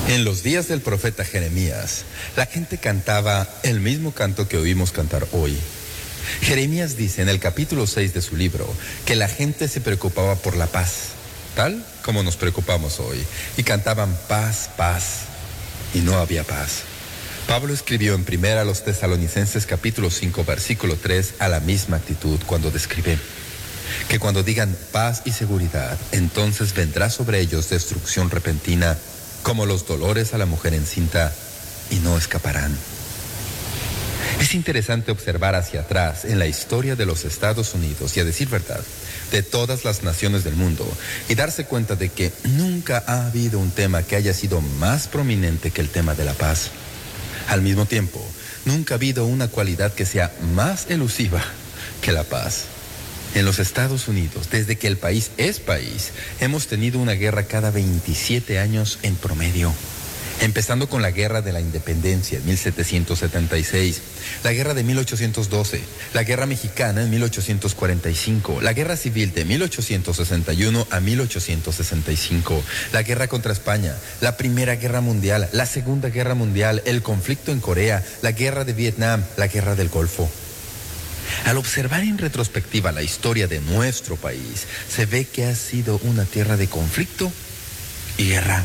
En los días del profeta Jeremías, la gente cantaba el mismo canto que oímos cantar hoy. Jeremías dice en el capítulo 6 de su libro que la gente se preocupaba por la paz, tal como nos preocupamos hoy, y cantaban paz, paz, y no había paz. Pablo escribió en primera a los Tesalonicenses capítulo 5 versículo 3 a la misma actitud cuando describe que cuando digan paz y seguridad, entonces vendrá sobre ellos destrucción repentina, como los dolores a la mujer encinta, y no escaparán. Es interesante observar hacia atrás en la historia de los Estados Unidos y, a decir verdad, de todas las naciones del mundo, y darse cuenta de que nunca ha habido un tema que haya sido más prominente que el tema de la paz. Al mismo tiempo, nunca ha habido una cualidad que sea más elusiva que la paz. En los Estados Unidos, desde que el país es país, hemos tenido una guerra cada 27 años en promedio. Empezando con la Guerra de la Independencia en 1776, la Guerra de 1812, la Guerra Mexicana en 1845, la Guerra Civil de 1861 a 1865, la Guerra contra España, la Primera Guerra Mundial, la Segunda Guerra Mundial, el conflicto en Corea, la Guerra de Vietnam, la Guerra del Golfo. Al observar en retrospectiva la historia de nuestro país, se ve que ha sido una tierra de conflicto y guerra.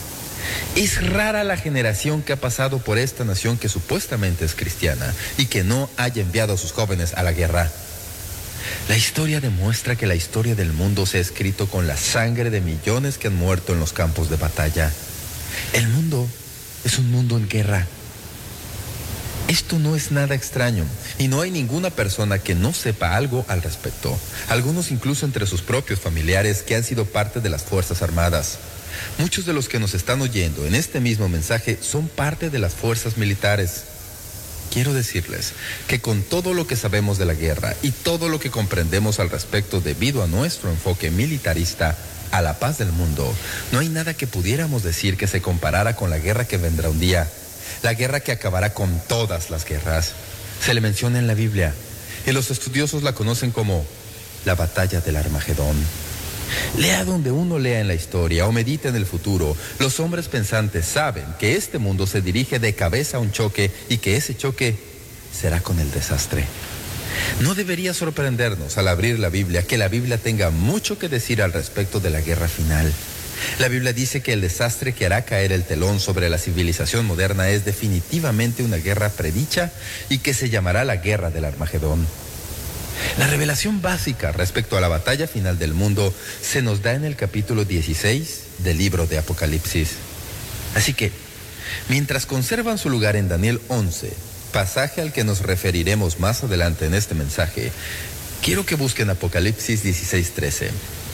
Es rara la generación que ha pasado por esta nación que supuestamente es cristiana y que no haya enviado a sus jóvenes a la guerra. La historia demuestra que la historia del mundo se ha escrito con la sangre de millones que han muerto en los campos de batalla. El mundo es un mundo en guerra. Esto no es nada extraño y no hay ninguna persona que no sepa algo al respecto. Algunos incluso entre sus propios familiares que han sido parte de las Fuerzas Armadas. Muchos de los que nos están oyendo en este mismo mensaje son parte de las fuerzas militares. Quiero decirles que con todo lo que sabemos de la guerra y todo lo que comprendemos al respecto debido a nuestro enfoque militarista a la paz del mundo, no hay nada que pudiéramos decir que se comparara con la guerra que vendrá un día. La guerra que acabará con todas las guerras. Se le menciona en la Biblia y los estudiosos la conocen como la batalla del Armagedón. Lea donde uno lea en la historia o medite en el futuro, los hombres pensantes saben que este mundo se dirige de cabeza a un choque y que ese choque será con el desastre. No debería sorprendernos al abrir la Biblia que la Biblia tenga mucho que decir al respecto de la guerra final. La Biblia dice que el desastre que hará caer el telón sobre la civilización moderna es definitivamente una guerra predicha y que se llamará la guerra del Armagedón. La revelación básica respecto a la batalla final del mundo se nos da en el capítulo 16 del libro de Apocalipsis. Así que, mientras conservan su lugar en Daniel 11, pasaje al que nos referiremos más adelante en este mensaje, quiero que busquen Apocalipsis 16:13.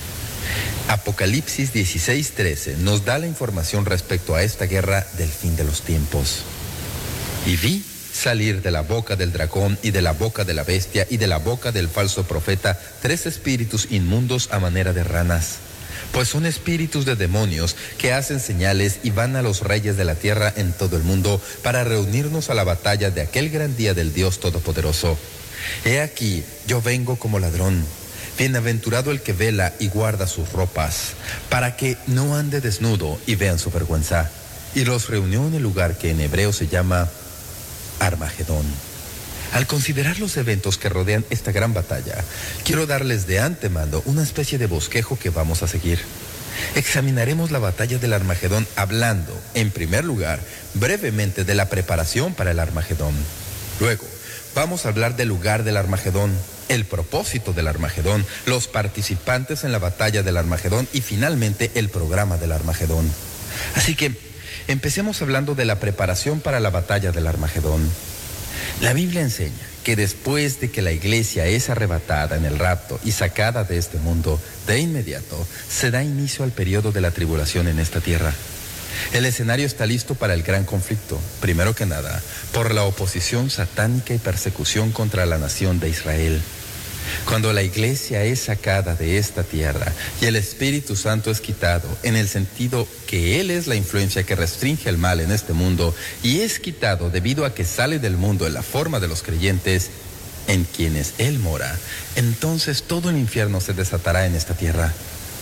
Apocalipsis 16:13 nos da la información respecto a esta guerra del fin de los tiempos. Y vi salir de la boca del dragón y de la boca de la bestia y de la boca del falso profeta 3 espíritus inmundos a manera de ranas, pues son espíritus de demonios que hacen señales y van a los reyes de la tierra en todo el mundo para reunirnos a la batalla de aquel gran día del Dios Todopoderoso. He aquí, yo vengo como ladrón. Bienaventurado el que vela y guarda sus ropas, para que no ande desnudo y vean su vergüenza. Y los reunió en el lugar que en hebreo se llama Armagedón. Al considerar los eventos que rodean esta gran batalla, quiero darles de antemano una especie de bosquejo que vamos a seguir. Examinaremos la batalla del Armagedón hablando, en primer lugar, brevemente de la preparación para el Armagedón. Luego, vamos a hablar del lugar del Armagedón, el propósito del Armagedón, los participantes en la batalla del Armagedón y finalmente el programa del Armagedón. Así que empecemos hablando de la preparación para la batalla del Armagedón. La Biblia enseña que después de que la iglesia es arrebatada en el rapto y sacada de este mundo, de inmediato se da inicio al periodo de la tribulación en esta tierra. El escenario está listo para el gran conflicto, primero que nada, por la oposición satánica y persecución contra la nación de Israel. Cuando la iglesia es sacada de esta tierra y el Espíritu Santo es quitado, en el sentido que Él es la influencia que restringe el mal en este mundo y es quitado debido a que sale del mundo en la forma de los creyentes, en quienes Él mora, entonces todo el infierno se desatará en esta tierra.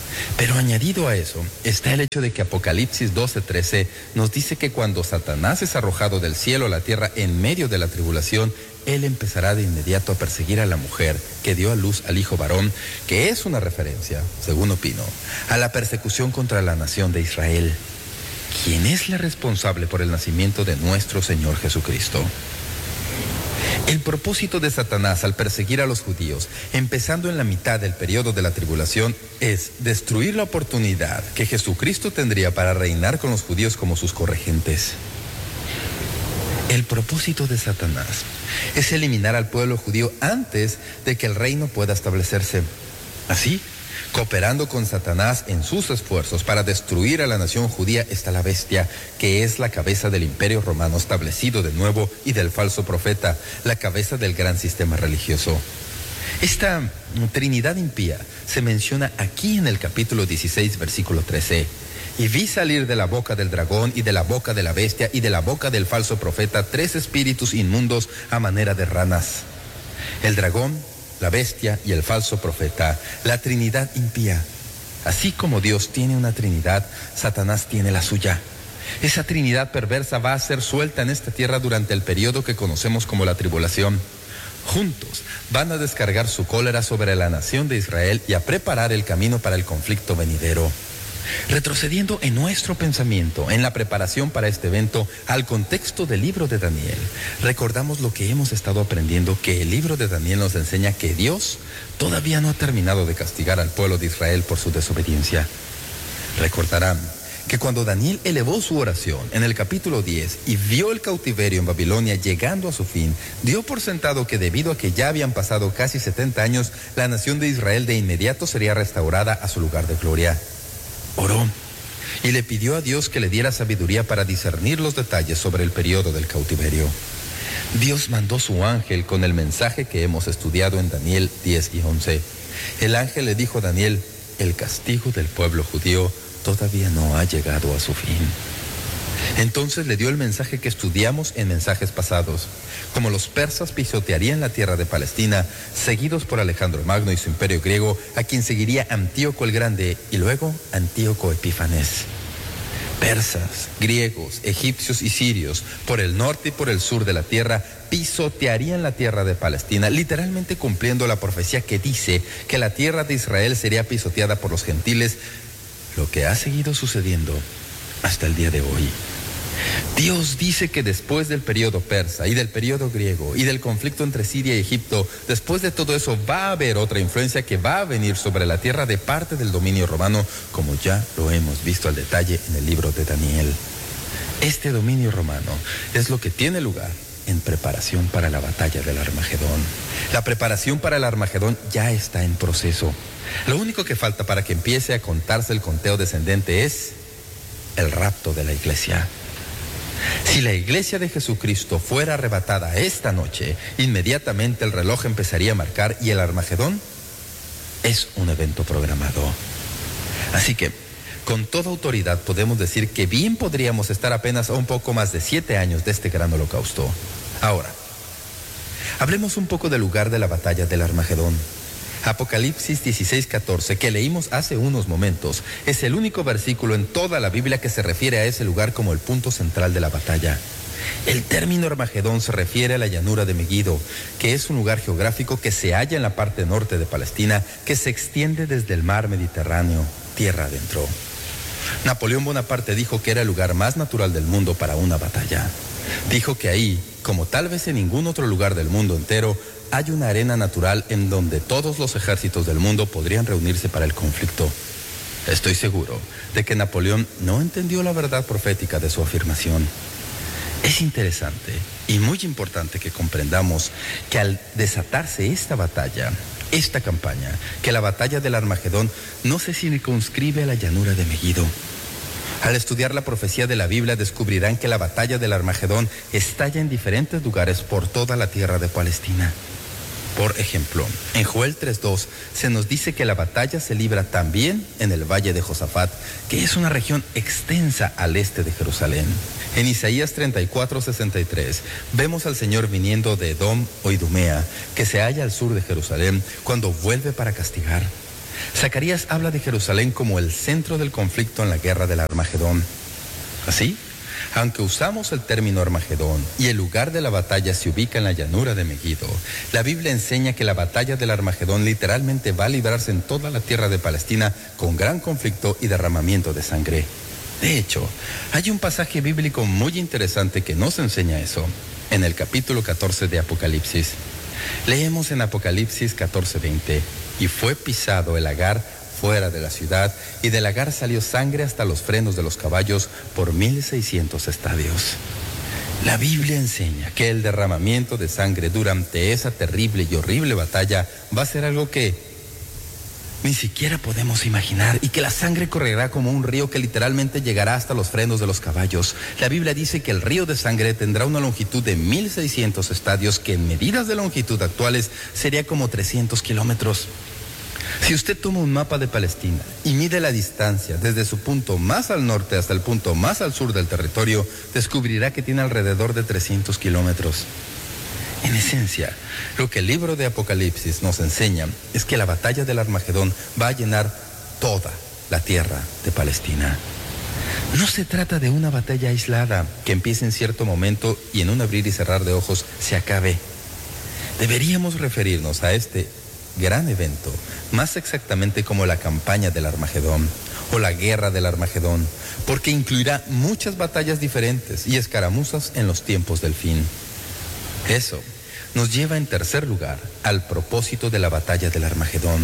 Pero añadido a eso está el hecho de que Apocalipsis 12:13 nos dice que cuando Satanás es arrojado del cielo a la tierra en medio de la tribulación, él empezará de inmediato a perseguir a la mujer que dio a luz al hijo varón, que es una referencia, según opino, a la persecución contra la nación de Israel. ¿Quién es la responsable por el nacimiento de nuestro Señor Jesucristo? El propósito de Satanás al perseguir a los judíos, empezando en la mitad del periodo de la tribulación, es destruir la oportunidad que Jesucristo tendría para reinar con los judíos como sus corregentes. El propósito de Satanás es eliminar al pueblo judío antes de que el reino pueda establecerse. Así, cooperando con Satanás en sus esfuerzos para destruir a la nación judía está la bestia, que es la cabeza del imperio romano establecido de nuevo y del falso profeta, la cabeza del gran sistema religioso. Esta Trinidad impía se menciona aquí en el capítulo 16, versículo 13. Y vi salir de la boca del dragón y de la boca de la bestia y de la boca del falso profeta 3 espíritus inmundos a manera de ranas. El dragón, la bestia y el falso profeta, la Trinidad impía. Así como Dios tiene una Trinidad, Satanás tiene la suya. Esa Trinidad perversa va a ser suelta en esta tierra durante el periodo que conocemos como la tribulación. Juntos van a descargar su cólera sobre la nación de Israel y a preparar el camino para el conflicto venidero. Retrocediendo en nuestro pensamiento, en la preparación para este evento, al contexto del libro de Daniel, recordamos lo que hemos estado aprendiendo, que el libro de Daniel nos enseña que Dios todavía no ha terminado de castigar al pueblo de Israel por su desobediencia. Recordarán que cuando Daniel elevó su oración en el capítulo 10 y vio el cautiverio en Babilonia llegando a su fin, dio por sentado que debido a que ya habían pasado casi 70 años, la nación de Israel de inmediato sería restaurada a su lugar de gloria. Oró y le pidió a Dios que le diera sabiduría para discernir los detalles sobre el periodo del cautiverio. Dios mandó su ángel con el mensaje que hemos estudiado en Daniel 10 y 11. El ángel le dijo a Daniel: el castigo del pueblo judío todavía no ha llegado a su fin. Entonces le dio el mensaje que estudiamos en mensajes pasados. Como los persas pisotearían la tierra de Palestina, seguidos por Alejandro Magno y su imperio griego, a quien seguiría Antíoco el Grande y luego Antíoco Epífanes. Persas, griegos, egipcios y sirios, por el norte y por el sur de la tierra, pisotearían la tierra de Palestina, literalmente cumpliendo la profecía que dice que la tierra de Israel sería pisoteada por los gentiles, lo que ha seguido sucediendo hasta el día de hoy. Dios dice que después del periodo persa y del periodo griego y del conflicto entre Siria y Egipto, después de todo eso va a haber otra influencia que va a venir sobre la tierra de parte del dominio romano, como ya lo hemos visto al detalle en el libro de Daniel. Este dominio romano es lo que tiene lugar en preparación para la batalla del Armagedón. La preparación para el Armagedón ya está en proceso. Lo único que falta para que empiece a contarse el conteo descendente es el rapto de la iglesia. Si la iglesia de Jesucristo fuera arrebatada esta noche, inmediatamente el reloj empezaría a marcar y el Armagedón es un evento programado. Así que, con toda autoridad podemos decir que bien podríamos estar apenas a un poco más de 7 años de este gran holocausto. Ahora, hablemos un poco del lugar de la batalla del Armagedón. Apocalipsis 16:14, que leímos hace unos momentos, es el único versículo en toda la Biblia que se refiere a ese lugar como el punto central de la batalla. El término Armagedón se refiere a la llanura de Megido, que es un lugar geográfico que se halla en la parte norte de Palestina, que se extiende desde el mar Mediterráneo, tierra adentro. Napoleón Bonaparte dijo que era el lugar más natural del mundo para una batalla. Dijo que ahí, como tal vez en ningún otro lugar del mundo entero, hay una arena natural en donde todos los ejércitos del mundo podrían reunirse para el conflicto. Estoy seguro de que Napoleón no entendió la verdad profética de su afirmación. Es interesante y muy importante que comprendamos que al desatarse esta batalla, esta campaña, que la batalla del Armagedón no se circunscribe a la llanura de Megido. Al estudiar la profecía de la Biblia descubrirán que la batalla del Armagedón estalla en diferentes lugares por toda la tierra de Palestina. Por ejemplo, en Joel 3:2 se nos dice que la batalla se libra también en el valle de Josafat, que es una región extensa al este de Jerusalén. En Isaías 34:63 vemos al Señor viniendo de Edom o Idumea, que se halla al sur de Jerusalén, cuando vuelve para castigar. Zacarías habla de Jerusalén como el centro del conflicto en la guerra del Armagedón. Así, aunque usamos el término Armagedón y el lugar de la batalla se ubica en la llanura de Megiddo, la Biblia enseña que la batalla del Armagedón literalmente va a librarse en toda la tierra de Palestina con gran conflicto y derramamiento de sangre. De hecho, hay un pasaje bíblico muy interesante que nos enseña eso, en el capítulo 14 de Apocalipsis. Leemos en Apocalipsis 14:20, y fue pisado el lagar fuera de la ciudad, y del lagar salió sangre hasta los frenos de los caballos por 1,600 estadios. La Biblia enseña que el derramamiento de sangre durante esa terrible y horrible batalla va a ser algo que ni siquiera podemos imaginar, y que la sangre correrá como un río que literalmente llegará hasta los frenos de los caballos. La Biblia dice que el río de sangre tendrá una longitud de 1,600 estadios, que en medidas de longitud actuales sería como 300 kilómetros. Si usted toma un mapa de Palestina y mide la distancia desde su punto más al norte hasta el punto más al sur del territorio, descubrirá que tiene alrededor de 300 kilómetros. En esencia, lo que el libro de Apocalipsis nos enseña es que la batalla del Armagedón va a llenar toda la tierra de Palestina. No se trata de una batalla aislada que empiece en cierto momento y en un abrir y cerrar de ojos se acabe. Deberíamos referirnos a este gran evento más exactamente como la campaña del Armagedón o la guerra del Armagedón, porque incluirá muchas batallas diferentes y escaramuzas en los tiempos del fin. Eso nos lleva en tercer lugar al propósito de la batalla del Armagedón.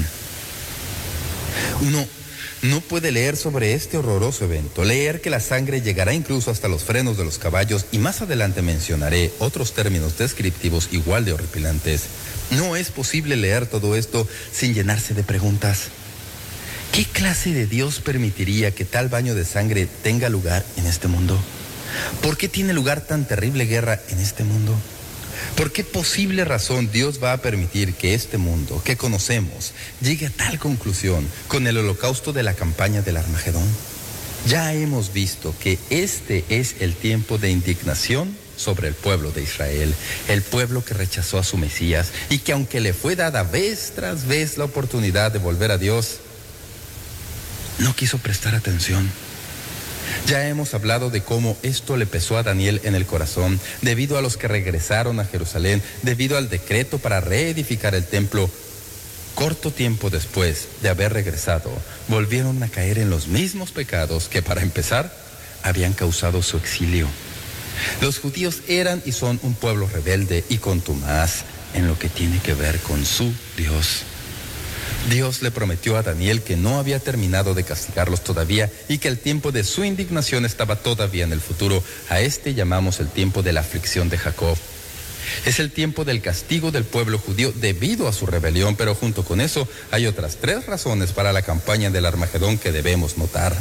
Uno no puede leer sobre este horroroso evento, leer que la sangre llegará incluso hasta los frenos de los caballos, y más adelante mencionaré otros términos descriptivos igual de horripilantes. No es posible leer todo esto sin llenarse de preguntas. ¿Qué clase de Dios permitiría que tal baño de sangre tenga lugar en este mundo? ¿Por qué tiene lugar tan terrible guerra en este mundo? ¿Por qué posible razón Dios va a permitir que este mundo que conocemos llegue a tal conclusión con el holocausto de la campaña del Armagedón? Ya hemos visto que este es el tiempo de indignación sobre el pueblo de Israel, el pueblo que rechazó a su Mesías y que, aunque le fue dada vez tras vez la oportunidad de volver a Dios, no quiso prestar atención. Ya hemos hablado de cómo esto le pesó a Daniel en el corazón, debido a los que regresaron a Jerusalén, debido al decreto para reedificar el templo. Corto tiempo después de haber regresado, volvieron a caer en los mismos pecados que, para empezar, habían causado su exilio. Los judíos eran y son un pueblo rebelde y contumaz en lo que tiene que ver con su Dios. Dios le prometió a Daniel que no había terminado de castigarlos todavía y que el tiempo de su indignación estaba todavía en el futuro. A este llamamos el tiempo de la aflicción de Jacob. Es el tiempo del castigo del pueblo judío debido a su rebelión, pero junto con eso hay otras 3 razones para la campaña del Armagedón que debemos notar.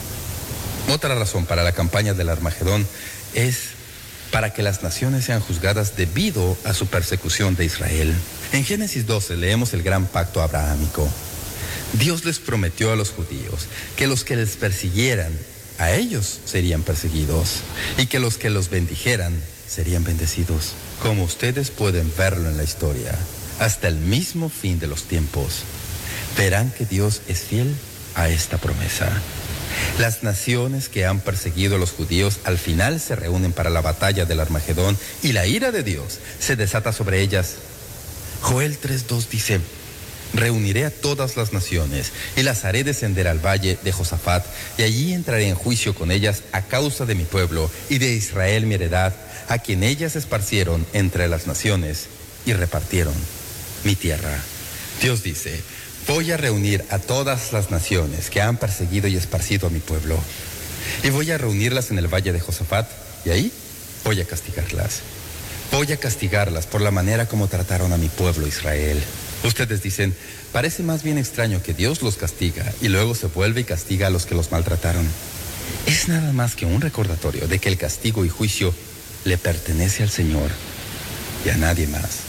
Otra razón para la campaña del Armagedón es para que las naciones sean juzgadas debido a su persecución de Israel. En Génesis 12 leemos el gran pacto abrahámico. Dios les prometió a los judíos que los que les persiguieran, a ellos serían perseguidos, y que los que los bendijeran serían bendecidos. Como ustedes pueden verlo en la historia, hasta el mismo fin de los tiempos, verán que Dios es fiel a esta promesa. Las naciones que han perseguido a los judíos al final se reúnen para la batalla del Armagedón y la ira de Dios se desata sobre ellas. Joel 3:2 dice: reuniré a todas las naciones y las haré descender al valle de Josafat, y allí entraré en juicio con ellas a causa de mi pueblo y de Israel mi heredad, a quien ellas esparcieron entre las naciones y repartieron mi tierra. Dios dice: voy a reunir a todas las naciones que han perseguido y esparcido a mi pueblo, y voy a reunirlas en el valle de Josafat, y ahí voy a castigarlas. Voy a castigarlas por la manera como trataron a mi pueblo Israel. Ustedes dicen: parece más bien extraño que Dios los castiga y luego se vuelve y castiga a los que los maltrataron. Es nada más que un recordatorio de que el castigo y juicio le pertenece al Señor y a nadie más.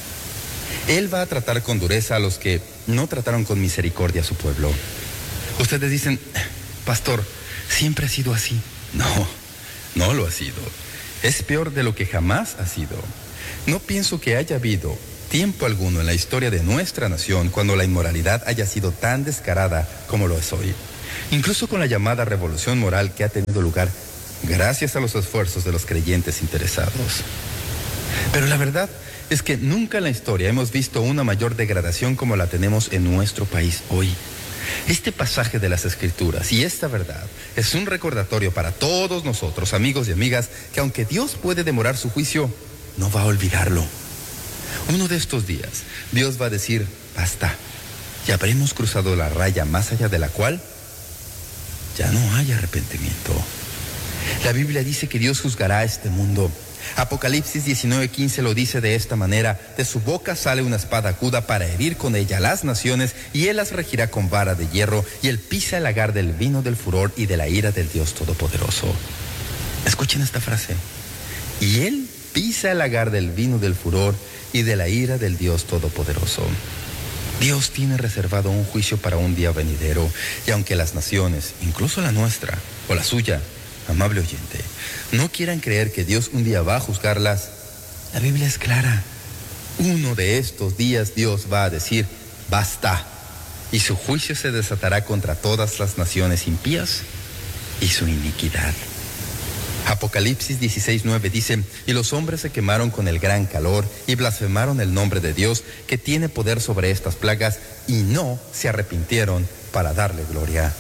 Él va a tratar con dureza a los que no trataron con misericordia a su pueblo. Ustedes dicen: pastor, siempre ha sido así. No, no lo ha sido. Es peor de lo que jamás ha sido. No pienso que haya habido tiempo alguno en la historia de nuestra nación cuando la inmoralidad haya sido tan descarada como lo es hoy. Incluso con la llamada revolución moral que ha tenido lugar gracias a los esfuerzos de los creyentes interesados. Pero la verdad es que nunca en la historia hemos visto una mayor degradación como la tenemos en nuestro país hoy. Este pasaje de las Escrituras y esta verdad es un recordatorio para todos nosotros, amigos y amigas, que aunque Dios puede demorar su juicio, no va a olvidarlo. Uno de estos días, Dios va a decir, basta, y habremos cruzado la raya más allá de la cual ya no hay arrepentimiento. La Biblia dice que Dios juzgará a este mundo. Apocalipsis 19:15 lo dice de esta manera: de su boca sale una espada aguda para herir con ella las naciones, y él las regirá con vara de hierro, y él pisa el lagar del vino del furor y de la ira del Dios Todopoderoso. Escuchen esta frase: y él pisa el lagar del vino del furor y de la ira del Dios Todopoderoso. Dios tiene reservado un juicio para un día venidero, y aunque las naciones, incluso la nuestra o la suya, amable oyente, no quieran creer que Dios un día va a juzgarlas, la Biblia es clara. Uno de estos días Dios va a decir, basta, y su juicio se desatará contra todas las naciones impías y su iniquidad. Apocalipsis 16:9 dice, y los hombres se quemaron con el gran calor y blasfemaron el nombre de Dios, que tiene poder sobre estas plagas, y no se arrepintieron para darle gloria.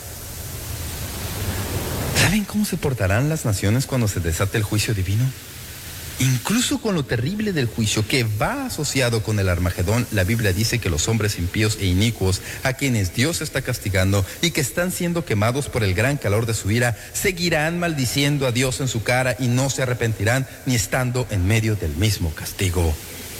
¿Saben cómo se portarán las naciones cuando se desate el juicio divino? Incluso con lo terrible del juicio que va asociado con el Armagedón, la Biblia dice que los hombres impíos e inicuos, a quienes Dios está castigando y que están siendo quemados por el gran calor de su ira, seguirán maldiciendo a Dios en su cara y no se arrepentirán ni estando en medio del mismo castigo.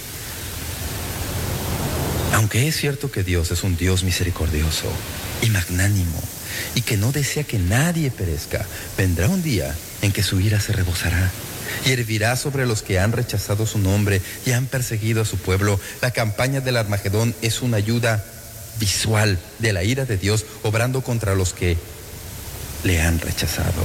Aunque es cierto que Dios es un Dios misericordioso y magnánimo y que no desea que nadie perezca, vendrá un día en que su ira se rebosará y hervirá sobre los que han rechazado su nombre y han perseguido a su pueblo. La campaña del Armagedón es una ayuda visual de la ira de Dios obrando contra los que le han rechazado.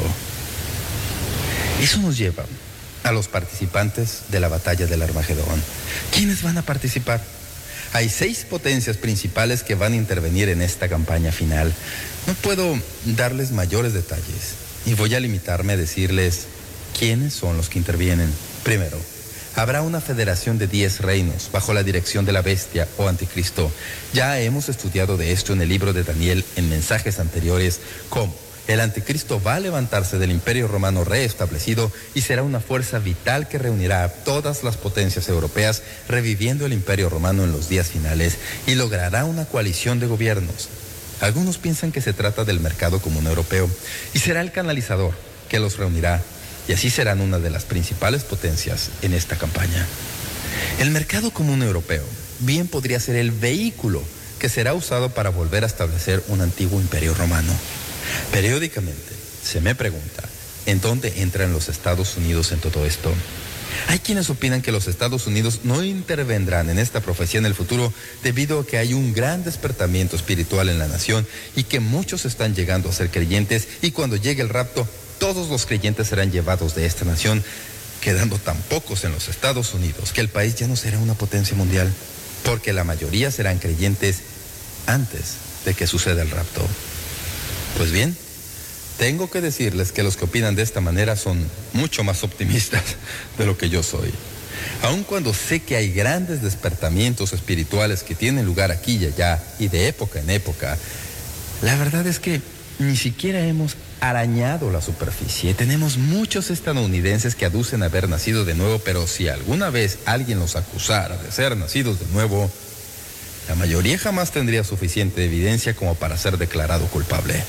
Eso nos lleva a los participantes de la batalla del Armagedón. ¿Quiénes van a participar? Hay 6 potencias principales que van a intervenir en esta campaña final. No puedo darles mayores detalles y voy a limitarme a decirles quiénes son los que intervienen. Primero, habrá una federación de 10 reinos bajo la dirección de la bestia o anticristo. Ya hemos estudiado de esto en el libro de Daniel en mensajes anteriores, cómo el anticristo va a levantarse del imperio romano reestablecido y será una fuerza vital que reunirá a todas las potencias europeas, reviviendo el imperio romano en los días finales, y logrará una coalición de gobiernos. Algunos piensan que se trata del mercado común europeo y será el canalizador que los reunirá, y así serán una de las principales potencias en esta campaña. El mercado común europeo bien podría ser el vehículo que será usado para volver a establecer un antiguo imperio romano. Periódicamente se me pregunta, ¿en dónde entran los Estados Unidos en todo esto? Hay quienes opinan que los Estados Unidos no intervendrán en esta profecía en el futuro debido a que hay un gran despertamiento espiritual en la nación y que muchos están llegando a ser creyentes, y cuando llegue el rapto, todos los creyentes serán llevados de esta nación, quedando tan pocos en los Estados Unidos que el país ya no será una potencia mundial, porque la mayoría serán creyentes antes de que suceda el rapto. Pues bien, tengo que decirles que los que opinan de esta manera son mucho más optimistas de lo que yo soy. Aun cuando sé que hay grandes despertamientos espirituales que tienen lugar aquí y allá y de época en época, la verdad es que ni siquiera hemos arañado la superficie. Tenemos muchos estadounidenses que aducen haber nacido de nuevo, pero si alguna vez alguien los acusara de ser nacidos de nuevo, la mayoría jamás tendría suficiente evidencia como para ser declarado culpable.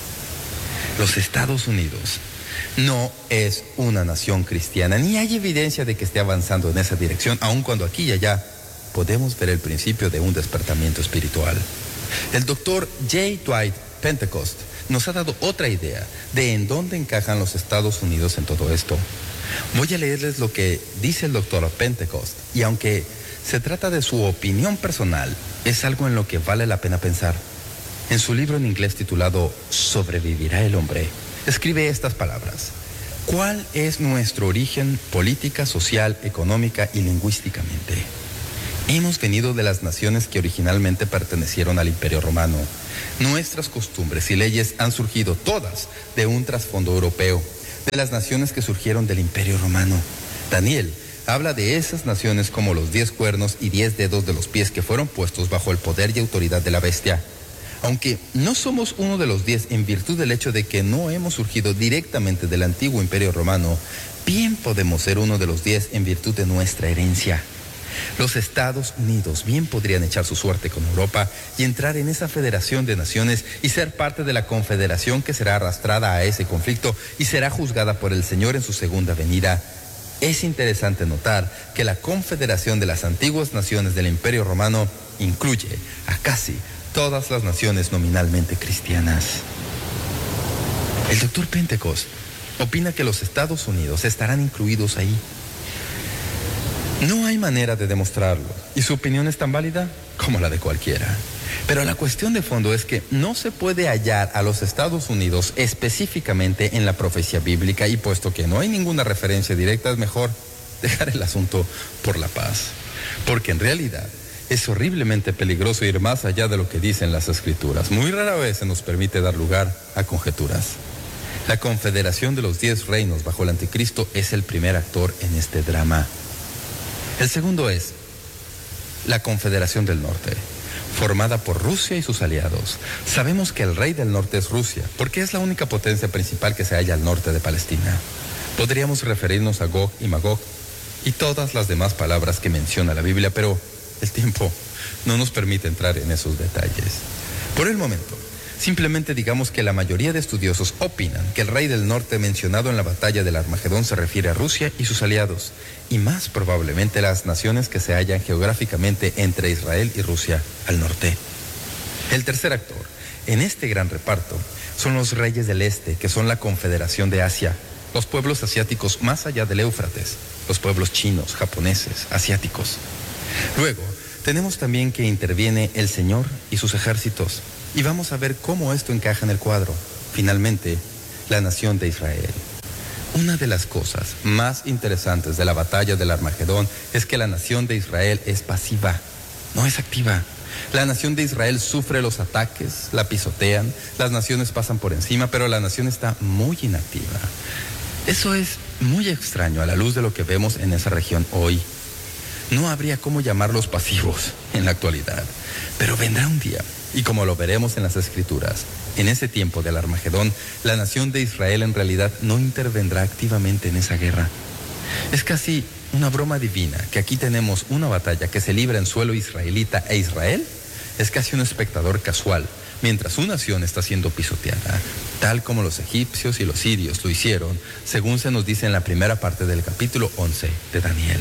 Los Estados Unidos no es una nación cristiana, ni hay evidencia de que esté avanzando en esa dirección, aun cuando aquí y allá podemos ver el principio de un despertamiento espiritual. El doctor J. Dwight Pentecost nos ha dado otra idea de en dónde encajan los Estados Unidos en todo esto. Voy a leerles lo que dice el doctor Pentecost, y aunque se trata de su opinión personal, es algo en lo que vale la pena pensar. En su libro en inglés titulado ¿Sobrevivirá el hombre?, escribe estas palabras: ¿cuál es nuestro origen política, social, económica y lingüísticamente? Hemos venido de las naciones que originalmente pertenecieron al Imperio Romano. Nuestras costumbres y leyes han surgido todas de un trasfondo europeo, de las naciones que surgieron del Imperio Romano. Daniel habla de esas naciones como los 10 cuernos y 10 dedos de los pies que fueron puestos bajo el poder y autoridad de la bestia. Aunque no somos uno de los 10 en virtud del hecho de que no hemos surgido directamente del antiguo Imperio Romano, bien podemos ser uno de los 10 en virtud de nuestra herencia. Los Estados Unidos bien podrían echar su suerte con Europa y entrar en esa federación de naciones y ser parte de la confederación que será arrastrada a ese conflicto y será juzgada por el Señor en su segunda venida. Es interesante notar que la confederación de las antiguas naciones del Imperio Romano incluye a casi todas las naciones nominalmente cristianas. El Dr. Pentecost opina que los Estados Unidos estarán incluidos ahí. No hay manera de demostrarlo, y su opinión es tan válida como la de cualquiera. Pero la cuestión de fondo es que no se puede hallar a los Estados Unidos específicamente en la profecía bíblica, y puesto que no hay ninguna referencia directa, es mejor dejar el asunto por la paz. Porque en realidad es horriblemente peligroso ir más allá de lo que dicen las Escrituras. Muy rara vez se nos permite dar lugar a conjeturas. La confederación de los 10 reinos bajo el anticristo es el primer actor en este drama. El segundo es la Confederación del Norte, formada por Rusia y sus aliados. Sabemos que el rey del norte es Rusia, porque es la única potencia principal que se halla al norte de Palestina. Podríamos referirnos a Gog y Magog y todas las demás palabras que menciona la Biblia, pero el tiempo no nos permite entrar en esos detalles. Por el momento, simplemente digamos que la mayoría de estudiosos opinan que el rey del norte mencionado en la batalla del Armagedón se refiere a Rusia y sus aliados, y más probablemente las naciones que se hallan geográficamente entre Israel y Rusia al norte. El tercer actor en este gran reparto son los reyes del este, que son la Confederación de Asia, los pueblos asiáticos más allá del Éufrates, los pueblos chinos, japoneses, asiáticos. Luego, tenemos también que interviene el Señor y sus ejércitos, y vamos a ver cómo esto encaja en el cuadro. Finalmente, la nación de Israel. Una de las cosas más interesantes de la batalla del Armagedón es que la nación de Israel es pasiva, no es activa. La nación de Israel sufre los ataques, la pisotean, las naciones pasan por encima, pero la nación está muy inactiva. Eso es muy extraño a la luz de lo que vemos en esa región hoy. No habría cómo llamarlos pasivos en la actualidad, pero vendrá un día, y como lo veremos en las Escrituras, en ese tiempo del Armagedón, la nación de Israel en realidad no intervendrá activamente en esa guerra. Es casi una broma divina que aquí tenemos una batalla que se libra en suelo israelita e Israel es casi un espectador casual, mientras su nación está siendo pisoteada, tal como los egipcios y los sirios lo hicieron, según se nos dice en la primera parte del capítulo 11 de Daniel.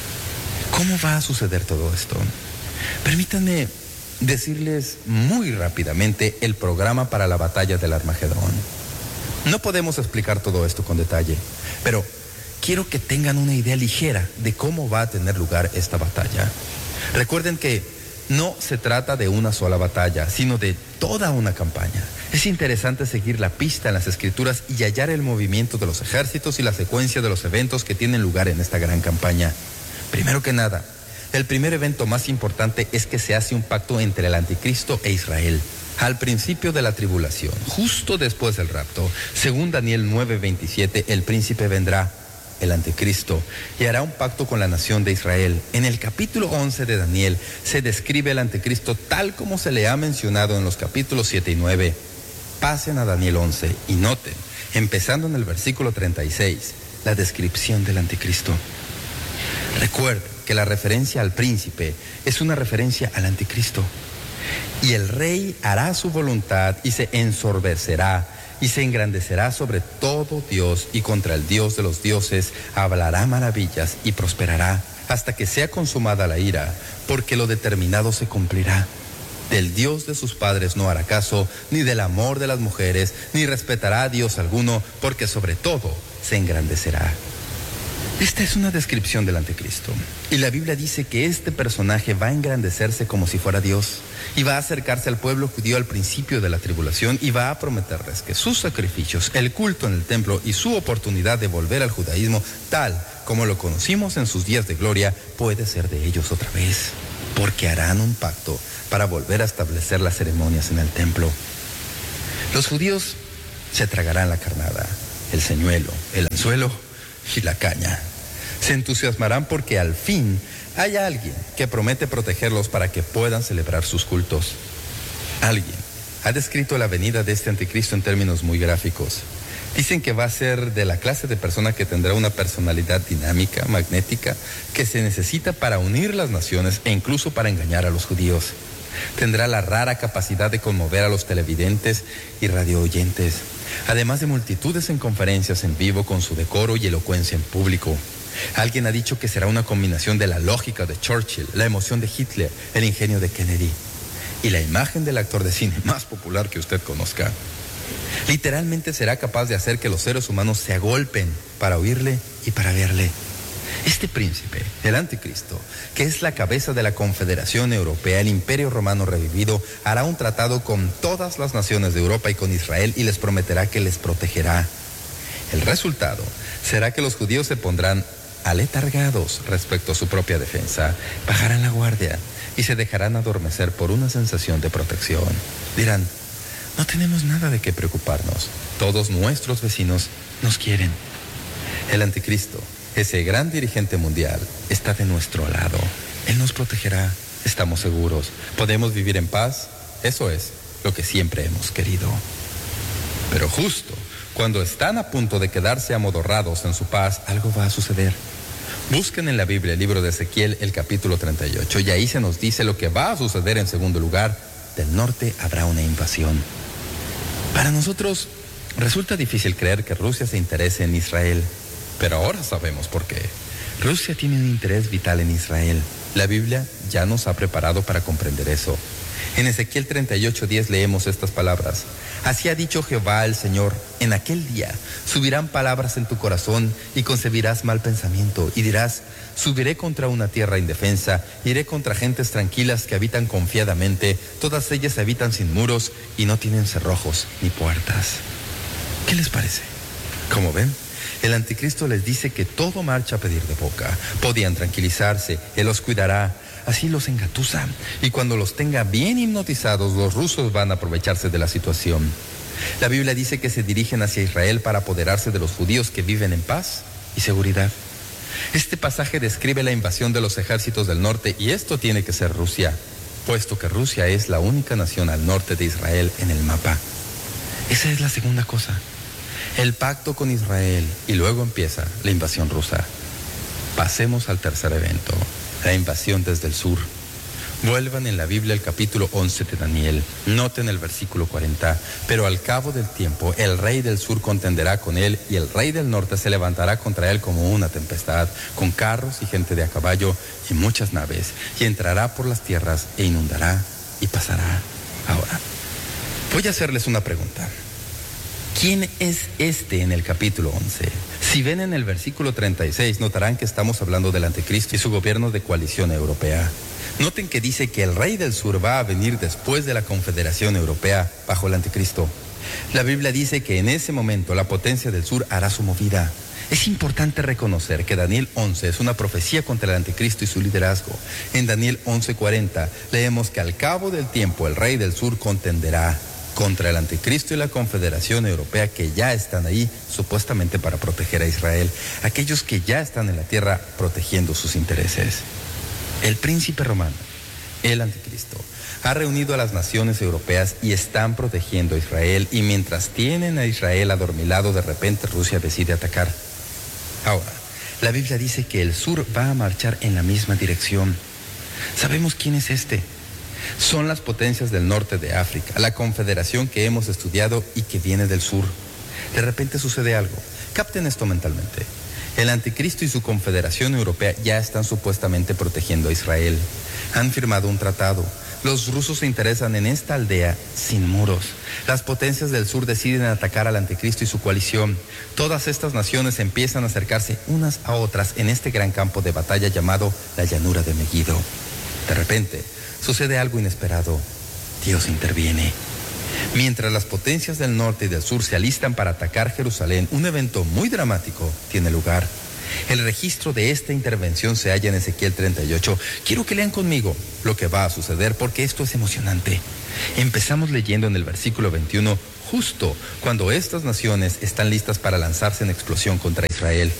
¿Cómo va a suceder todo esto? Permítanme decirles muy rápidamente el programa para la batalla del Armagedón. No podemos explicar todo esto con detalle, pero quiero que tengan una idea ligera de cómo va a tener lugar esta batalla. Recuerden que no se trata de una sola batalla, sino de toda una campaña. Es interesante seguir la pista en las Escrituras y hallar el movimiento de los ejércitos y la secuencia de los eventos que tienen lugar en esta gran campaña. Primero que nada, el primer evento más importante es que se hace un pacto entre el anticristo e Israel. Al principio de la tribulación, justo después del rapto, según Daniel 9:27, el príncipe vendrá, el anticristo, y hará un pacto con la nación de Israel. En el capítulo 11 de Daniel se describe el anticristo tal como se le ha mencionado en los capítulos 7 y 9. Pasen a Daniel 11 y noten, empezando en el versículo 36, la descripción del anticristo. Recuerden que la referencia al príncipe es una referencia al anticristo. Y el rey hará su voluntad y se ensorbecerá y se engrandecerá sobre todo Dios, y contra el Dios de los dioses hablará maravillas y prosperará hasta que sea consumada la ira, porque lo determinado se cumplirá. Del Dios de sus padres no hará caso, ni del amor de las mujeres, ni respetará a Dios alguno, porque sobre todo se engrandecerá. Esta es una descripción del anticristo, y la Biblia dice que este personaje va a engrandecerse como si fuera Dios, y va a acercarse al pueblo judío al principio de la tribulación, y va a prometerles que sus sacrificios, el culto en el templo y su oportunidad de volver al judaísmo, tal como lo conocimos en sus días de gloria, puede ser de ellos otra vez. porque harán un pacto para volver a establecer las ceremonias en el templo. Los judíos se tragarán la carnada, el señuelo, el anzuelo y la caña. Se entusiasmarán porque al fin hay alguien que promete protegerlos para que puedan celebrar sus cultos. Alguien ha descrito la venida de este anticristo en términos muy gráficos. Dicen que va a ser de la clase de persona que tendrá una personalidad dinámica, magnética, que se necesita para unir las naciones e incluso para engañar a los judíos. Tendrá la rara capacidad de conmover a los televidentes y radioyentes, además de multitudes en conferencias en vivo con su decoro y elocuencia en público. Alguien ha dicho que será una combinación de la lógica de Churchill, la emoción de Hitler, el ingenio de Kennedy y la imagen del actor de cine más popular que usted conozca. Literalmente será capaz de hacer que los seres humanos se agolpen para oírle y para verle. Este príncipe, el anticristo, que es la cabeza de la Confederación Europea, el Imperio Romano revivido, hará un tratado con todas las naciones de Europa y con Israel y les prometerá que les protegerá. El resultado será que los judíos se pondrán aletargados respecto a su propia defensa, bajarán la guardia y se dejarán adormecer por una sensación de protección. Dirán: no tenemos nada de qué preocuparnos, todos nuestros vecinos nos quieren. El anticristo, ese gran dirigente mundial, está de nuestro lado. Él nos protegerá, estamos seguros, podemos vivir en paz. Eso es lo que siempre hemos querido. Pero justo cuando están a punto de quedarse amodorrados en su paz, algo va a suceder. Busquen en la Biblia el libro de Ezequiel, el capítulo 38, y ahí se nos dice lo que va a suceder en segundo lugar. Del norte habrá una invasión. Para nosotros resulta difícil creer que Rusia se interese en Israel, pero ahora sabemos por qué. Rusia tiene un interés vital en Israel. La Biblia ya nos ha preparado para comprender eso. En Ezequiel 38:10 leemos estas palabras: así ha dicho Jehová el Señor, en aquel día subirán palabras en tu corazón y concebirás mal pensamiento y dirás: subiré contra una tierra indefensa, iré contra gentes tranquilas que habitan confiadamente, todas ellas habitan sin muros y no tienen cerrojos ni puertas. ¿Qué les parece? Como ven, el anticristo les dice que todo marcha a pedir de boca. Podían tranquilizarse, él los cuidará. Así los engatusa, y cuando los tenga bien hipnotizados, los rusos van a aprovecharse de la situación. La Biblia dice que se dirigen hacia Israel para apoderarse de los judíos que viven en paz y seguridad. Este pasaje describe la invasión de los ejércitos del norte, y esto tiene que ser Rusia, puesto que Rusia es la única nación al norte de Israel en el mapa. Esa es la segunda cosa, el pacto con Israel, y luego empieza la invasión rusa. Pasemos al tercer evento, la invasión desde el sur. Vuelvan en la Biblia al capítulo 11 de Daniel. Noten el versículo 40. Pero al cabo del tiempo, el rey del sur contenderá con él, y el rey del norte se levantará contra él como una tempestad, con carros y gente de a caballo y muchas naves, y entrará por las tierras e inundará y pasará. Ahora, voy a hacerles una pregunta. ¿Quién es este en el capítulo 11? Si ven en el versículo 36, notarán que estamos hablando del anticristo y su gobierno de coalición europea. Noten que dice que el rey del sur va a venir después de la Confederación Europea bajo el anticristo. La Biblia dice que en ese momento la potencia del sur hará su movida. Es importante reconocer que Daniel 11 es una profecía contra el anticristo y su liderazgo. En Daniel 11:40 leemos que al cabo del tiempo el rey del sur contenderá contra el anticristo y la Confederación Europea, que ya están ahí supuestamente para proteger a Israel, aquellos que ya están en la tierra protegiendo sus intereses. El príncipe romano, el anticristo, ha reunido a las naciones europeas y están protegiendo a Israel, y mientras tienen a Israel adormilado, de repente Rusia decide atacar. Ahora, la Biblia dice que el sur va a marchar en la misma dirección. ¿Sabemos quién es este? Son las potencias del norte de África, la confederación que hemos estudiado y que viene del sur. De repente sucede algo. Capten esto mentalmente. El anticristo y su confederación europea ya están supuestamente protegiendo a Israel. Han firmado un tratado. Los rusos se interesan en esta aldea sin muros. Las potencias del sur deciden atacar al anticristo y su coalición. Todas estas naciones empiezan a acercarse unas a otras en este gran campo de batalla llamado la llanura de Megiddo. De repente, sucede algo inesperado. Dios interviene. Mientras las potencias del norte y del sur se alistan para atacar Jerusalén, un evento muy dramático tiene lugar. El registro de esta intervención se halla en Ezequiel 38. Quiero que lean conmigo lo que va a suceder porque esto es emocionante. Empezamos leyendo en el versículo 21, justo cuando estas naciones están listas para lanzarse en explosión contra Israel.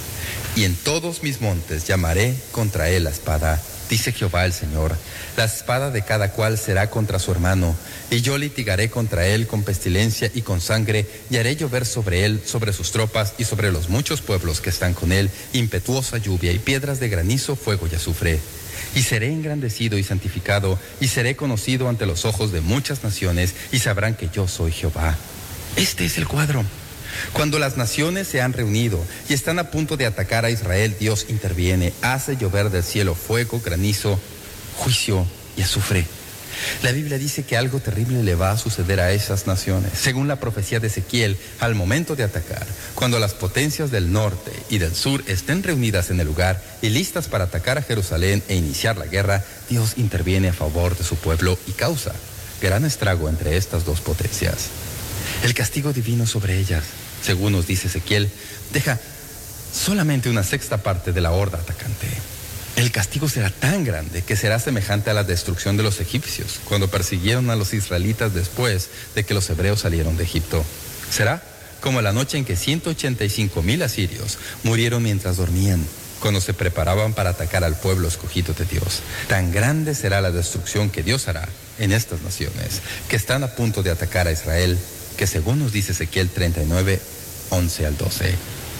Y en todos mis montes llamaré contra él la espada, dice Jehová el Señor. La espada de cada cual será contra su hermano, y yo litigaré contra él con pestilencia y con sangre, y haré llover sobre él, sobre sus tropas y sobre los muchos pueblos que están con él, impetuosa lluvia y piedras de granizo, fuego y azufre. Y seré engrandecido y santificado, y seré conocido ante los ojos de muchas naciones, y sabrán que yo soy Jehová. Este es el cuadro. Cuando las naciones se han reunido y están a punto de atacar a Israel, Dios interviene, hace llover del cielo fuego, granizo, juicio y azufre. La Biblia dice que algo terrible le va a suceder a esas naciones. Según la profecía de Ezequiel, al momento de atacar, cuando las potencias del norte y del sur estén reunidas en el lugar y listas para atacar a Jerusalén e iniciar la guerra, Dios interviene a favor de su pueblo y causa gran estrago entre estas dos potencias. El castigo divino sobre ellas, según nos dice Ezequiel, deja solamente una sexta parte de la horda atacante. El castigo será tan grande que será semejante a la destrucción de los egipcios cuando persiguieron a los israelitas después de que los hebreos salieron de Egipto. Será como la noche en que 185,000 asirios murieron mientras dormían, cuando se preparaban para atacar al pueblo escogido de Dios. Tan grande será la destrucción que Dios hará en estas naciones que están a punto de atacar a Israel, que según nos dice Ezequiel 39, 11 al 12.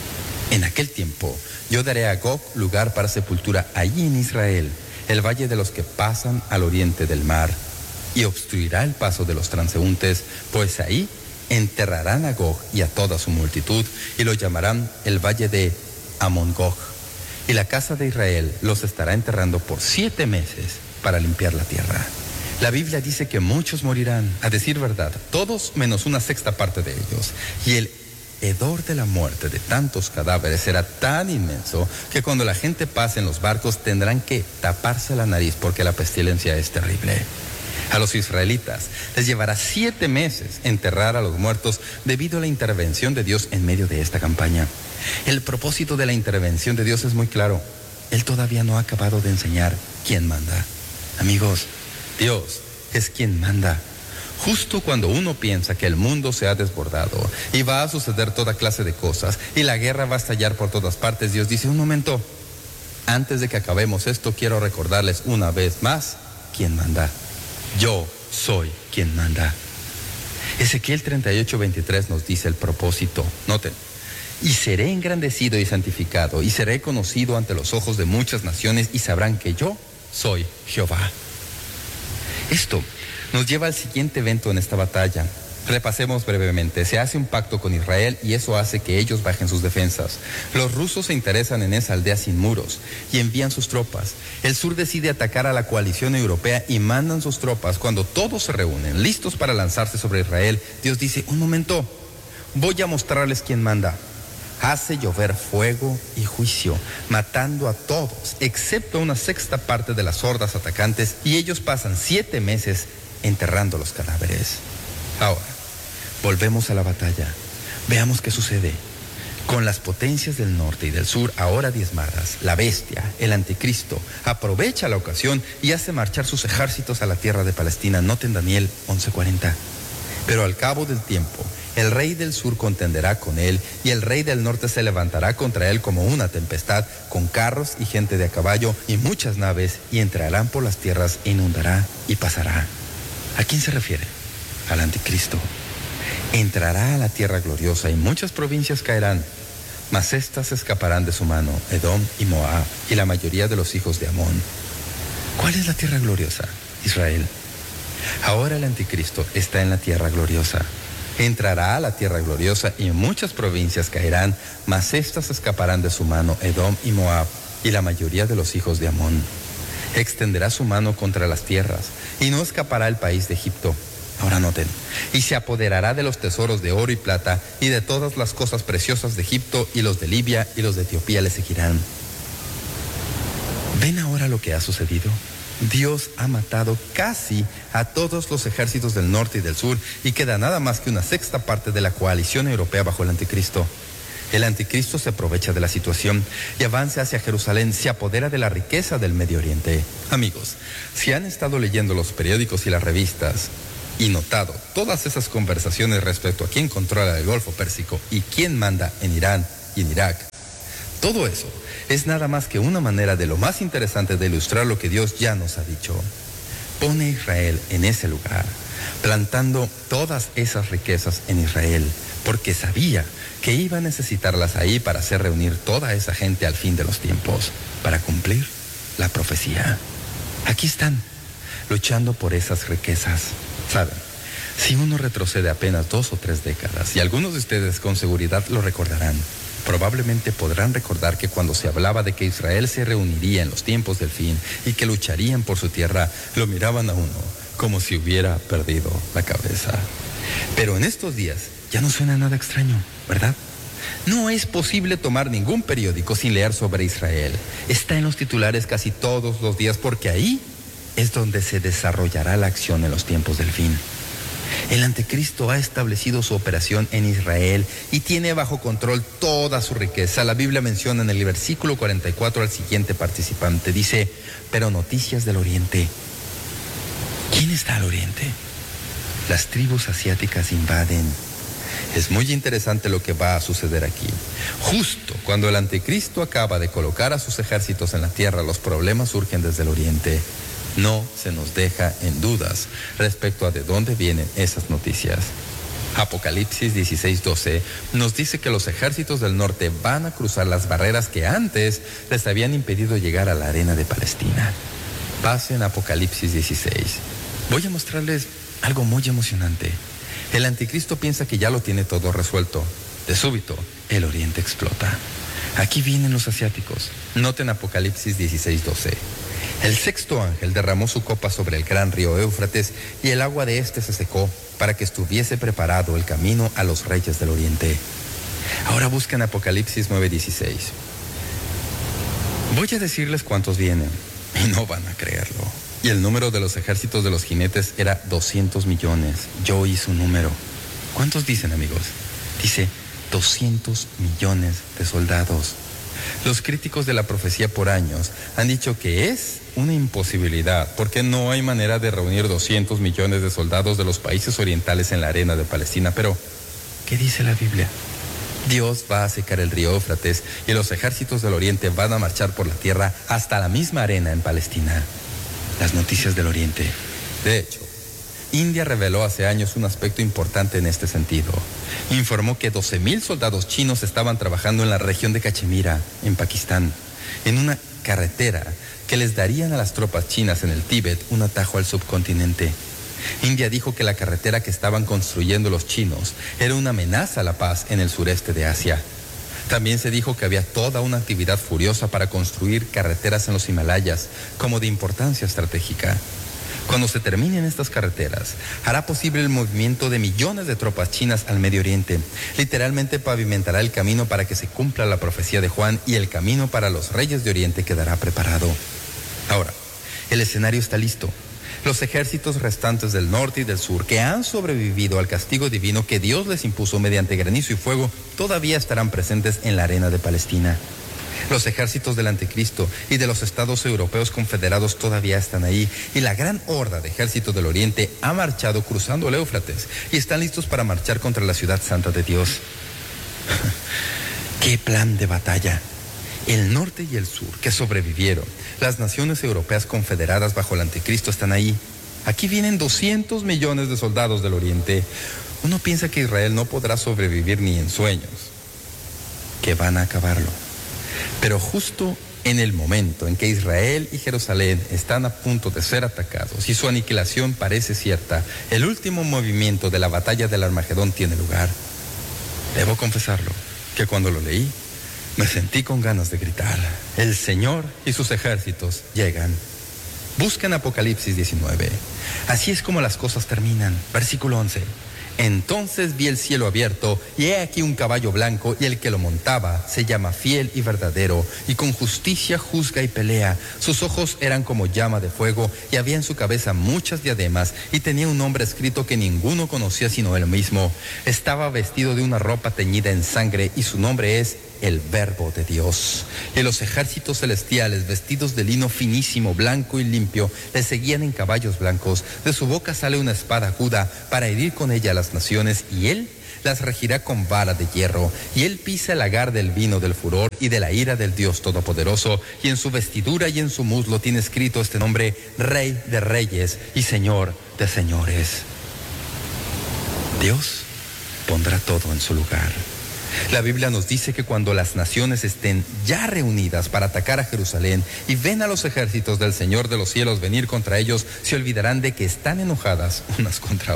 En aquel tiempo yo daré a Gog lugar para sepultura allí en Israel, el valle de los que pasan al oriente del mar, y obstruirá el paso de los transeúntes, pues ahí enterrarán a Gog y a toda su multitud, y lo llamarán el valle de Amon-Gog. Y la casa de Israel los estará enterrando por 7 meses para limpiar la tierra. La Biblia dice que muchos morirán, a decir verdad, todos menos una sexta parte de ellos. Y el hedor de la muerte de tantos cadáveres será tan inmenso que cuando la gente pase en los barcos tendrán que taparse la nariz porque la pestilencia es terrible. A los israelitas les llevará 7 meses enterrar a los muertos debido a la intervención de Dios en medio de esta campaña. El propósito de la intervención de Dios es muy claro. Él todavía no ha acabado de enseñar quién manda. Amigos, Dios es quien manda. Justo cuando uno piensa que el mundo se ha desbordado y va a suceder toda clase de cosas y la guerra va a estallar por todas partes, Dios dice, un momento, antes de que acabemos esto, quiero recordarles una vez más quién manda. Yo soy quien manda. Ezequiel 38, 23 nos dice el propósito. Noten, y seré engrandecido y santificado, y seré conocido ante los ojos de muchas naciones, y sabrán que yo soy Jehová. Esto nos lleva al siguiente evento en esta batalla. Repasemos brevemente. Se hace un pacto con Israel y eso hace que ellos bajen sus defensas. Los rusos se interesan en esa aldea sin muros y envían sus tropas. El sur decide atacar a la coalición europea y mandan sus tropas. Cuando todos se reúnen, listos para lanzarse sobre Israel, Dios dice, un momento, voy a mostrarles quién manda. Hace llover fuego y juicio, matando a todos, excepto a una sexta parte de las hordas atacantes, y ellos pasan 7 meses enterrando los cadáveres. Ahora, volvemos a la batalla. Veamos qué sucede. Con las potencias del norte y del sur ahora diezmadas, la bestia, el anticristo, aprovecha la ocasión y hace marchar sus ejércitos a la tierra de Palestina. Noten Daniel 11:40. Pero al cabo del tiempo, el rey del sur contenderá con él, y el rey del norte se levantará contra él como una tempestad, con carros y gente de a caballo y muchas naves, y entrarán por las tierras e inundará y pasará. ¿A quién se refiere? Al anticristo. Entrará a la tierra gloriosa y muchas provincias caerán, mas éstas escaparán de su mano, Edom y Moab, y la mayoría de los hijos de Amón. ¿Cuál es la tierra gloriosa? Israel. Ahora el anticristo está en la tierra gloriosa. Entrará a la tierra gloriosa y muchas provincias caerán, mas éstas escaparán de su mano, Edom y Moab, y la mayoría de los hijos de Amón. Extenderá su mano contra las tierras, y no escapará el país de Egipto. Ahora noten, y se apoderará de los tesoros de oro y plata, y de todas las cosas preciosas de Egipto, y los de Libia y los de Etiopía le seguirán. ¿Ven ahora lo que ha sucedido? Dios ha matado casi a todos los ejércitos del norte y del sur y queda nada más que una sexta parte de la coalición europea bajo el anticristo. El anticristo se aprovecha de la situación y avanza hacia Jerusalén, se apodera de la riqueza del Medio Oriente. Amigos, si han estado leyendo los periódicos y las revistas y notado todas esas conversaciones respecto a quién controla el Golfo Pérsico y quién manda en Irán y en Irak, todo eso es nada más que una manera de lo más interesante de ilustrar lo que Dios ya nos ha dicho. Pone a Israel en ese lugar, plantando todas esas riquezas en Israel, porque sabía que iba a necesitarlas ahí para hacer reunir toda esa gente al fin de los tiempos, para cumplir la profecía. Aquí están, luchando por esas riquezas. ¿Saben? Si uno retrocede apenas 2 o 3 décadas, y algunos de ustedes con seguridad lo recordarán, probablemente podrán recordar que cuando se hablaba de que Israel se reuniría en los tiempos del fin y que lucharían por su tierra, lo miraban a uno como si hubiera perdido la cabeza. Pero en estos días ya no suena nada extraño, ¿verdad? No es posible tomar ningún periódico sin leer sobre Israel. Está en los titulares casi todos los días porque ahí es donde se desarrollará la acción en los tiempos del fin. El anticristo ha establecido su operación en Israel y tiene bajo control toda su riqueza. La Biblia menciona en el versículo 44 al siguiente participante. Dice, pero noticias del oriente. ¿Quién está al oriente? Las tribus asiáticas invaden. Es muy interesante lo que va a suceder aquí. Justo cuando el anticristo acaba de colocar a sus ejércitos en la tierra, los problemas surgen desde el oriente. No se nos deja en dudas respecto a de dónde vienen esas noticias. Apocalipsis 16:12 nos dice que los ejércitos del norte van a cruzar las barreras que antes les habían impedido llegar a la arena de Palestina. Pasen Apocalipsis 16. Voy a mostrarles algo muy emocionante. El anticristo piensa que ya lo tiene todo resuelto. De súbito, el oriente explota. Aquí vienen los asiáticos. Noten Apocalipsis 16:12. El sexto ángel derramó su copa sobre el gran río Éufrates y el agua de éste se secó para que estuviese preparado el camino a los reyes del oriente. Ahora buscan Apocalipsis 9:16. Voy a decirles cuántos vienen y no van a creerlo. Y el número de los ejércitos de los jinetes era 200 millones. Yo oí su número. ¿Cuántos dicen, amigos? Dice 200 millones de soldados. Los críticos de la profecía por años han dicho que es una imposibilidad, porque no hay manera de reunir 200 millones de soldados de los países orientales en la arena de Palestina. Pero, ¿qué dice la Biblia? Dios va a secar el río Éufrates y los ejércitos del oriente van a marchar por la tierra hasta la misma arena en Palestina. Las noticias del oriente. De hecho, India reveló hace años un aspecto importante en este sentido. Informó que 12,000 soldados chinos estaban trabajando en la región de Cachemira, en Pakistán, en una carretera que les darían a las tropas chinas en el Tíbet un atajo al subcontinente. India dijo que la carretera que estaban construyendo los chinos era una amenaza a la paz en el sureste de Asia. También se dijo que había toda una actividad furiosa para construir carreteras en los Himalayas, como de importancia estratégica. Cuando se terminen estas carreteras, hará posible el movimiento de millones de tropas chinas al Medio Oriente. Literalmente pavimentará el camino para que se cumpla la profecía de Juan y el camino para los reyes de Oriente quedará preparado. Ahora, el escenario está listo. Los ejércitos restantes del norte y del sur que han sobrevivido al castigo divino que Dios les impuso mediante granizo y fuego todavía estarán presentes en la arena de Palestina. Los ejércitos del anticristo y de los estados europeos confederados todavía están ahí, y la gran horda de ejércitos del oriente ha marchado cruzando el Éufrates y están listos para marchar contra la ciudad santa de Dios. ¡Qué plan de batalla! El norte y el sur que sobrevivieron, las naciones europeas confederadas bajo el anticristo están ahí. Aquí vienen 200 millones de soldados del oriente. Uno piensa que Israel no podrá sobrevivir ni en sueños, que van a acabarlo. Pero justo en el momento en que Israel y Jerusalén están a punto de ser atacados y su aniquilación parece cierta, el último movimiento de la batalla del Armagedón tiene lugar. Debo confesarlo, que cuando lo leí, me sentí con ganas de gritar: el Señor y sus ejércitos llegan. Buscan Apocalipsis 19. Así es como las cosas terminan. Versículo 11. Entonces vi el cielo abierto, y he aquí un caballo blanco, y el que lo montaba se llama Fiel y Verdadero, y con justicia juzga y pelea. Sus ojos eran como llama de fuego, y había en su cabeza muchas diademas, y tenía un nombre escrito que ninguno conocía sino él mismo. Estaba vestido de una ropa teñida en sangre, y su nombre es el Verbo de Dios. Y los ejércitos celestiales, vestidos de lino finísimo, blanco y limpio, le seguían en caballos blancos. De su boca sale una espada aguda para herir con ella a las naciones, y él las regirá con vara de hierro. Y él pisa el lagar del vino del furor y de la ira del Dios Todopoderoso. Y en su vestidura y en su muslo tiene escrito este nombre: Rey de Reyes y Señor de Señores. Dios pondrá todo en su lugar. La Biblia nos dice que cuando las naciones estén ya reunidas para atacar a Jerusalén y ven a los ejércitos del Señor de los cielos venir contra ellos, se olvidarán de que están enojadas unas contra